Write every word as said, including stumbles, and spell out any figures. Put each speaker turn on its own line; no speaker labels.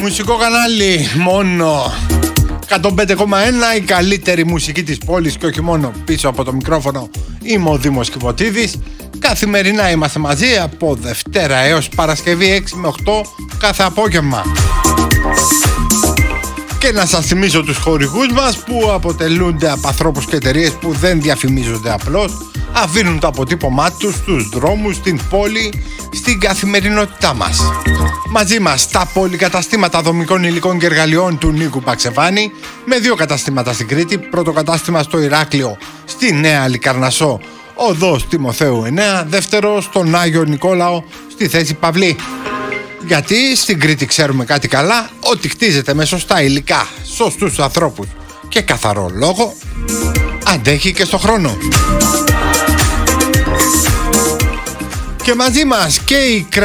Μουσικό κανάλι μόνο εκατόν πέντε κόμμα ένα, η καλύτερη μουσική της πόλης και όχι μόνο. Πίσω από το μικρόφωνο είμαι ο Δήμος Κιβωτίδης. Καθημερινά είμαστε μαζί από Δευτέρα έως Παρασκευή έξι με οκτώ κάθε απόγευμα. Και να σας θυμίσω τους χορηγούς μας που αποτελούνται από ανθρώπους και εταιρείες που δεν διαφημίζονται απλώς, αφήνουν το αποτύπωμά τους στους δρόμους, στην πόλη, στην καθημερινότητά μας. Μαζί μας τα πολυκαταστήματα δομικών υλικών και εργαλειών του Νίκου Παξεβάνη, με δύο καταστήματα στην Κρήτη, πρώτο κατάστημα στο Ηράκλειο, στη Νέα Λικαρνασσό, οδός Τιμοθέου εννέα, δεύτερο στον Άγιο Νικόλαο, στη θέση Παυλή. Γιατί στην Κρήτη ξέρουμε κάτι καλά, ότι χτίζεται με σωστά υλικά, σωστούς ανθρώπους και καθαρό λόγο, αντέχει και στο χρόνο. Και μαζί μας και η